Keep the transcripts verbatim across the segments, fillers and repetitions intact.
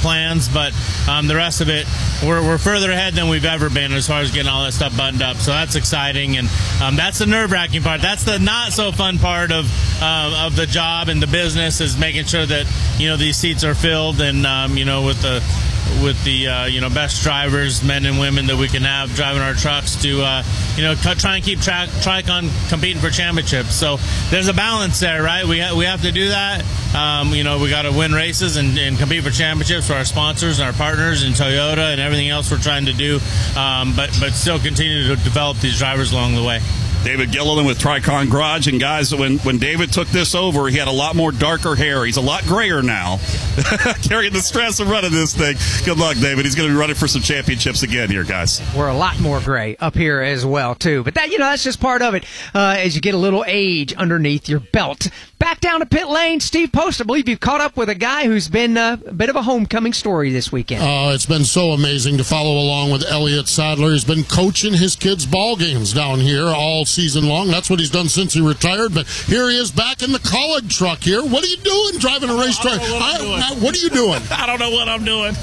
plans, but um, the rest of it, we're, we're further ahead than we've ever been as far as getting all that stuff buttoned up. So that's exciting, and um, that's the nerve-wracking part. That's the not-so-fun part of uh, of the job and the business, is making sure that, you know, these seats are filled, and um, you know, with the with the uh, you know, best drivers, men and women, that we can have driving our trucks to uh, you know, try and keep track Tricon competing for championships. So there's a balance there, right? We ha- we have to do that. Um, you know, we got to win races and, and compete for championships for our sponsors and our partners and Toyota and everything else we're trying to do, um, but but still continue to develop these drivers along the way. David Gilliland with Tricon Garage. And guys, when, when David took this over, he had a lot more darker hair. He's a lot grayer now, carrying the stress of running this thing. Good luck, David. He's going to be running for some championships again here, guys. We're a lot more gray up here as well, too. But that, you know, that's just part of it uh, as you get a little age underneath your belt. Back down to pit lane, Steve Post. I believe you've caught up with a guy who's been uh, a bit of a homecoming story this weekend. Oh, uh, it's been so amazing to follow along with Elliott Sadler. He's been coaching his kids' ball games down here all season long. That's what he's done since he retired. But here he is back in the college truck here. What are you doing driving a race truck? What, I, what are you doing? I don't know what I'm doing.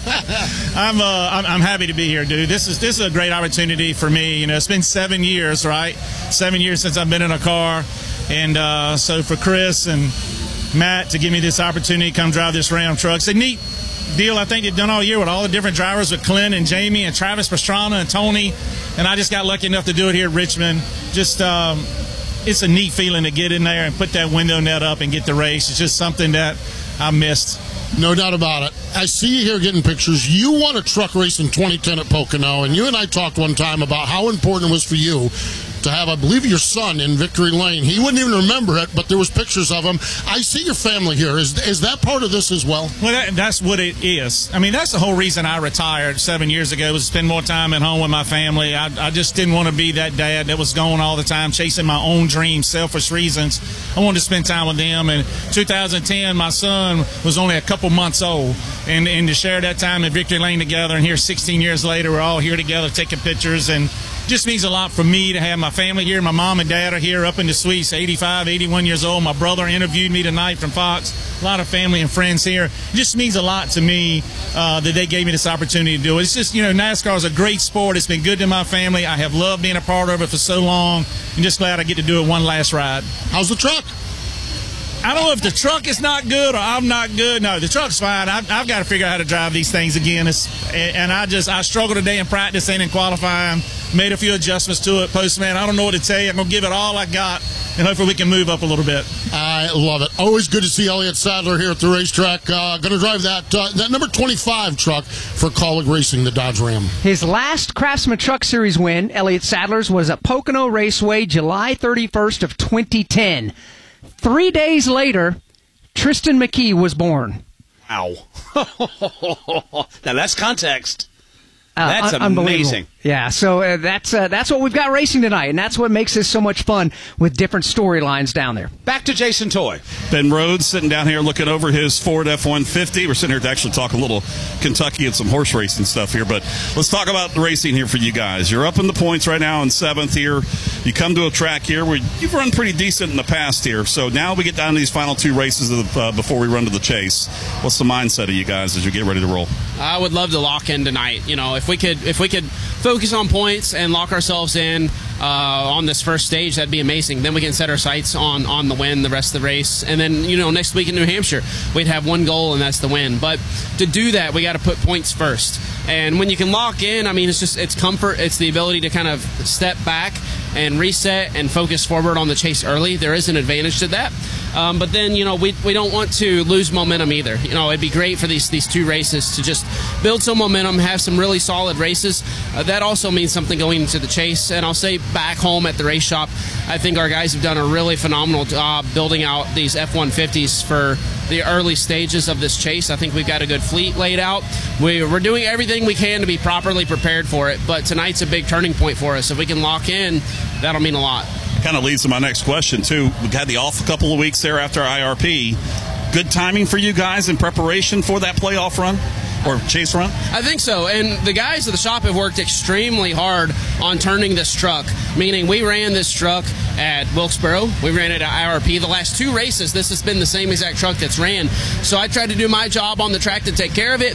I'm, uh, I'm I'm happy to be here, dude. This is this is a great opportunity for me. You know, it's been seven years, right? Seven years since I've been in a car. And uh, so for Chris and Matt to give me this opportunity to come drive this Ram truck, it's a neat deal I think they've done all year with all the different drivers, with Clint and Jamie and Travis Pastrana and Tony. And I just got lucky enough to do it here at Richmond. Just um, it's a neat feeling to get in there and put that window net up and get the race. It's just something that I missed. No doubt about it. I see you here getting pictures. You won a truck race in twenty ten at Pocono, and you and I talked one time about how important it was for you to have, I believe, your son in Victory Lane. He wouldn't even remember it, but there was pictures of him. I see your family here. Is is that part of this as well? Well, that, that's what it is. I mean, that's the whole reason I retired seven years ago, was to spend more time at home with my family. I, I just didn't want to be that dad that was going all the time, chasing my own dreams, selfish reasons. I wanted to spend time with them. And two thousand ten, my son was only a couple months old. And, and to share that time in Victory Lane together, and here sixteen years later, we're all here together taking pictures, and just means a lot for me to have my family here. My mom and dad are here up in the suites, eighty-five, eighty-one years old. My brother interviewed me tonight from Fox. A lot of family and friends here. It just means a lot to me uh, that they gave me this opportunity to do it. It's just, you know, NASCAR is a great sport. It's been good to my family. I have loved being a part of it for so long. I'm just glad I get to do it one last ride. How's the truck? I don't know if the truck is not good or I'm not good. No, the truck's fine. I've, I've got to figure out how to drive these things again. It's, and I just, I struggled today in practice and in qualifying. Made a few adjustments to it. Postman, I don't know what to tell you. I'm going to give it all I got, and hopefully we can move up a little bit. I love it. Always good to see Elliott Sadler here at the racetrack. Uh, going to drive that uh, that number twenty-five truck for Kaulig Racing, the Dodge Ram. His last Craftsman Truck Series win, Elliott Sadler's, was at Pocono Raceway, July thirty-first of twenty ten. Three days later, Tristan McKee was born. Wow. Now that's context. Uh, that's un- amazing. Yeah, so uh, that's uh, that's what we've got racing tonight, and that's what makes this so much fun with different storylines down there. Back to Jason Toy. Ben Rhodes sitting down here looking over his Ford F one fifty. We're sitting here to actually talk a little Kentucky and some horse racing stuff here, but let's talk about the racing here for you guys. You're up in the points right now in seventh here. You come to a track here where you've run pretty decent in the past here, so now we get down to these final two races of the, uh, before we run to the chase. What's the mindset of you guys as you get ready to roll? I would love to lock in tonight. You know, if we could, if we could focus on points and lock ourselves in uh, on this first stage, that'd be amazing. Then we can set our sights on on the win the rest of the race, and then, you know, next week in New Hampshire we'd have one goal, and that's the win. But to do that, we got to put points first. And when you can lock in, I mean, it's just, it's comfort. It's the ability to kind of step back and reset and focus forward on the chase early. There is an advantage to that. Um, but then, you know, we we don't want to lose momentum either. You know, it'd be great for these these two races to just build some momentum, have some really solid races. Uh, that also means something going into the chase. And I'll say back home at the race shop, I think our guys have done a really phenomenal job building out these F one fifties for the early stages of this chase. I think we've got a good fleet laid out. We, we're doing everything we can to be properly prepared for it, but tonight's a big turning point for us. If we can lock in, that'll mean a lot. Kind of leads to my next question, too. We had the off a couple of weeks there after I R P. Good timing for you guys in preparation for that playoff run or chase run? I think so. And the guys at the shop have worked extremely hard on turning this truck, meaning we ran this truck at Wilkesboro. We ran it at I R P. The last two races, this has been the same exact truck that's ran. So I tried to do my job on the track to take care of it.